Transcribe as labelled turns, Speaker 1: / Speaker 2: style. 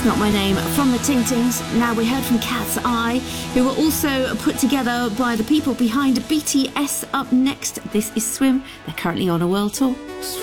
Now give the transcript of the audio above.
Speaker 1: That's Not My Name from the Ting Tings. Now we heard from Cat's Eye, who were also put together by the people behind BTS. Up next, this is Swim. They're currently on a world tour.